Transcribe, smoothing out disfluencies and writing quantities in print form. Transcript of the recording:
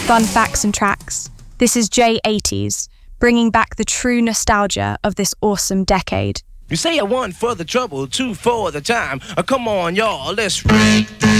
Fun facts and tracks. This is J80s, bringing back the true nostalgia of this awesome decade. You say 1 for the trouble, 2 for the time. Come on, y'all, let's